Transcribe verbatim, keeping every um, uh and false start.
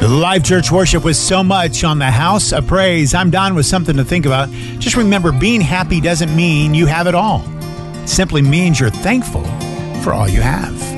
Live church worship with so much on the House of Praise. I'm Don with something to think about. Just remember, being happy doesn't mean you have it all. It simply means you're thankful for all you have.